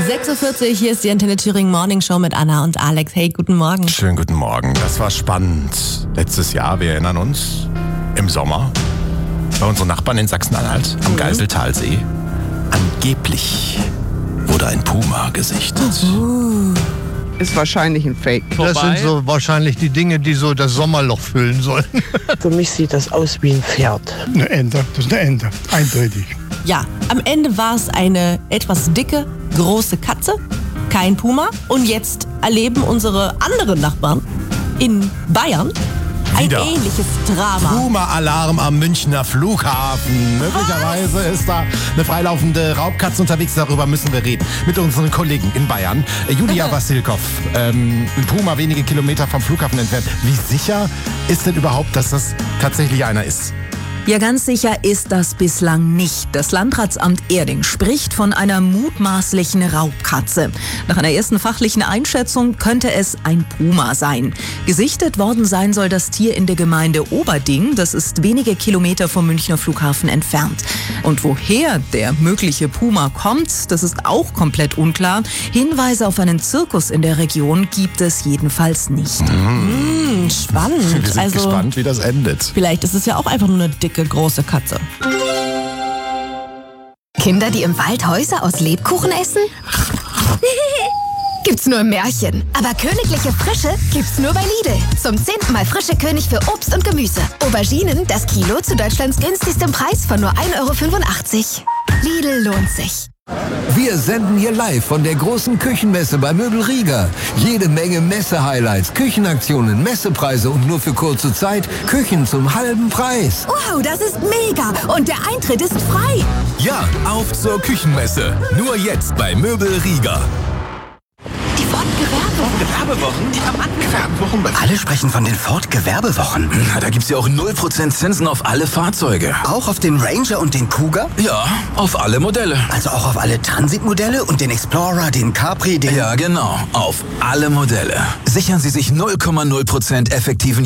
6:40 Uhr, hier ist die Antenne Thüringen Morning Show mit Anna und Alex. Hey, guten Morgen. Schönen guten Morgen. Das war spannend. Letztes Jahr, wir erinnern uns, im Sommer, bei unseren Nachbarn in Sachsen-Anhalt am Geiseltalsee. Angeblich wurde ein Puma gesichtet. Ist wahrscheinlich ein Fake. Das sind so wahrscheinlich die Dinge, die so das Sommerloch füllen sollen. Für mich sieht das aus wie ein Pferd. Eine Ente, das ist eine Ente, eindeutig. Ja, am Ende war es eine etwas dicke, große Katze, kein Puma. Und jetzt erleben unsere anderen Nachbarn in Bayern ein Wieder. ähnliches Drama. Puma-Alarm am Münchner Flughafen. Möglicherweise ist da eine freilaufende Raubkatze unterwegs. Darüber müssen wir reden. Mit unseren Kollegen in Bayern. Julia Wassilkow, ein Puma wenige Kilometer vom Flughafen entfernt. Wie sicher ist denn überhaupt, dass das tatsächlich einer ist? Ja, ganz sicher ist das bislang nicht. Das Landratsamt Erding spricht von einer mutmaßlichen Raubkatze. Nach einer ersten fachlichen Einschätzung könnte es ein Puma sein. Gesichtet worden sein soll das Tier in der Gemeinde Oberding. Das ist wenige Kilometer vom Münchner Flughafen entfernt. Und woher der mögliche Puma kommt, das ist auch komplett unklar. Hinweise auf einen Zirkus in der Region gibt es jedenfalls nicht. Spannend. Wir sind gespannt, wie das endet. Vielleicht ist es ja auch einfach nur eine dicke, große Katze. Kinder, die im Wald Häuser aus Lebkuchen essen? Gibt's nur im Märchen. Aber königliche Frische gibt's nur bei Lidl. Zum 10. Mal frische König für Obst und Gemüse. Auberginen, das Kilo zu Deutschlands günstigstem Preis von nur 1,85 €. Lidl lohnt sich. Wir senden hier live von der großen Küchenmesse bei Möbel Rieger. Jede Menge Messe-Highlights, Küchenaktionen, Messepreise und nur für kurze Zeit Küchen zum halben Preis. Wow, das ist mega. Und der Eintritt ist frei. Ja, auf zur Küchenmesse. Nur jetzt bei Möbel Rieger. Die Gewerbewochen? Alle sprechen von den Ford-Gewerbewochen. Na, da gibt's ja auch 0% Zinsen auf alle Fahrzeuge. Auch auf den Ranger und den Cougar? Ja, auf alle Modelle. Also auch auf alle Transit-Modelle und den Explorer, den Capri, den... Ja, genau. Auf alle Modelle. Sichern Sie sich 0,0% effektiven